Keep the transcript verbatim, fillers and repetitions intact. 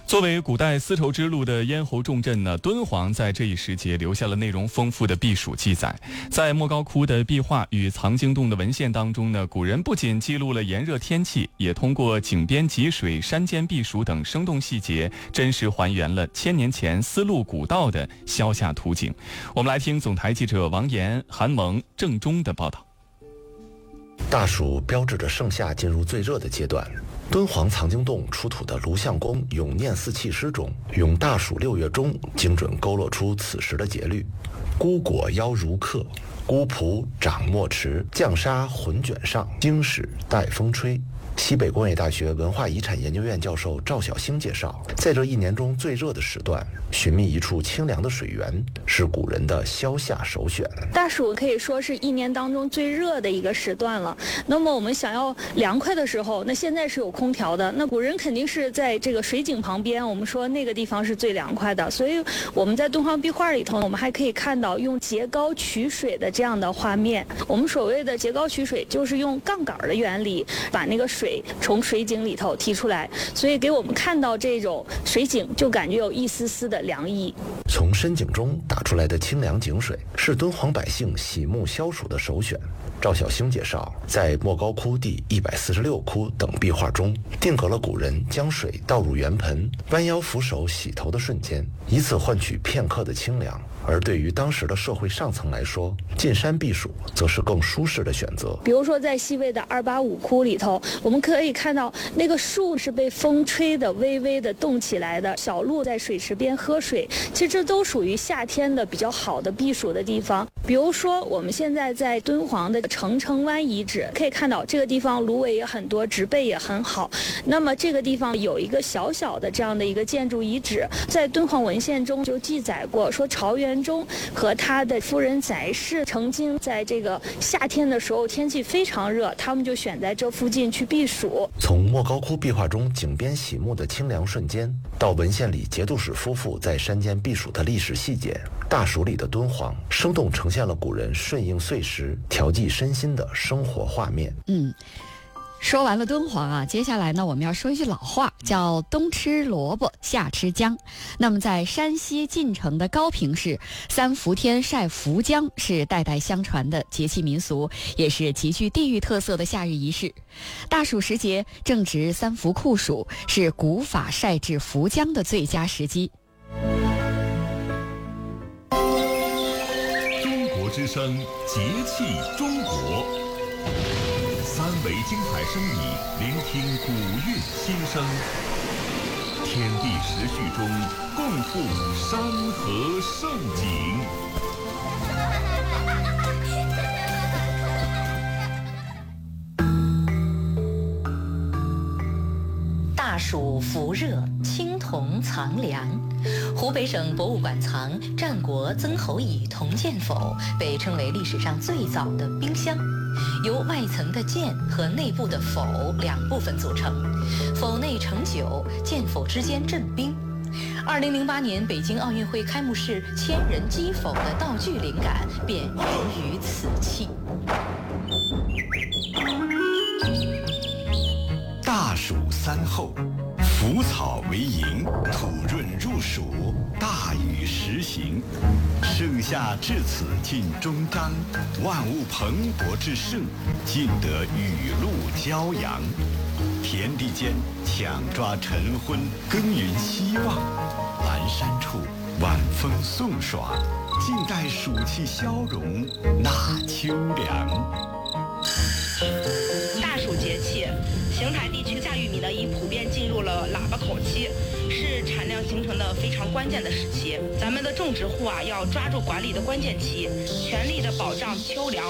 作为古代丝绸之路的咽喉重镇呢，敦煌在这一时节留下了内容丰富的避暑记载。在莫高窟的壁画与藏经洞的文献当中呢，古人不仅记录了炎热天气，也通过井边汲水、山间避暑等生动细节，真实还原了千年前丝路古道的消夏图景。我们来听总台记者王岩、韩蒙、郑中的报道。 大暑标志着盛夏进入最热的阶段。敦煌藏经洞出土的卢相公咏念四气诗中，咏大暑六月中精准勾勒出此时的节律：孤果邀如客，孤蒲掌墨池，绛纱浑卷上，经史带风吹。西北工业大学文化遗产研究院教授赵小星介绍，在这一年中最热的时段，寻觅一处清凉的水源是古人的消夏首选。 大暑可以说是一年当中最热的一个时段了。那么我们想要凉快的时候，那现在是有空调的，那古人肯定是在这个水井旁边，我们说那个地方是最凉快的。所以我们在敦煌壁画里头，我们还可以看到用截高取水的这样的画面。我们所谓的截高取水，就是用杠杆的原理把那个水从水井里头提出来，所以给我们看到这种水井就感觉有一丝丝的凉意。 从深井中打出来的清凉井水是敦煌百姓洗沐消暑的首选。赵小星介绍，在莫高窟第一百四十六窟等壁画中，定格了古人将水倒入圆盆，弯腰扶手洗头的瞬间，以此换取片刻的清凉。而对于当时的社会上层来说，进山避暑则是更舒适的选择。 比如说在西魏的二八五窟里头，我们可以看到那个树是被风吹的微微的动起来的，小鹿在水池边喝水，其实这都属于夏天的比较好的避暑的地方。比如说我们现在在敦煌的澄城湾遗址，可以看到这个地方芦苇也很多，植被也很好。那么这个地方有一个小小的这样的一个建筑遗址，在敦煌文献中就记载过，说朝元中和他的夫人载氏曾经在这个夏天的时候天气非常热，他们就选在这附近去避暑。 从莫高窟壁画中井边洗沐的清凉瞬间，到文献里节度使夫妇在山间避暑的历史细节，大暑里的敦煌生动呈现了古人顺应岁时、调剂身心的生活画面。 嗯。说完了敦煌啊，接下来呢，我们要说一句老话，叫冬吃萝卜夏吃姜。那么在山西晋城的高平市，三伏天晒伏姜是代代相传的节气民俗，也是极具地域特色的夏日仪式。大暑时节正值三伏酷暑，是古法晒制伏姜的最佳时机。 中国之声，节气中国。三维精彩声艺，聆听古韵心声。天地时序中，共赴山河盛景。 大暑伏热，青铜藏粮。湖北省博物馆藏战国曾侯乙铜剑否，被称为历史上最早的冰箱。由外层的剑和内部的否两部分组成，否内盛酒，剑否之间镇冰。二零零八年北京奥运会开幕式千人击否的道具灵感便源于此器。 大暑三候，腐草为营，土润入暑，大雨时行。盛夏至此尽终章，万物蓬勃之盛，尽得雨露骄阳。田地间抢抓晨昏，耕耘希望。阑珊处晚风送爽，静待暑气消融，纳秋凉。 大暑节气，邢台地区夏玉米呢已普遍进入了喇叭口期，是产量形成的非常关键的时期。咱们的种植户啊，要抓住管理的关键期，全力的保障秋粮。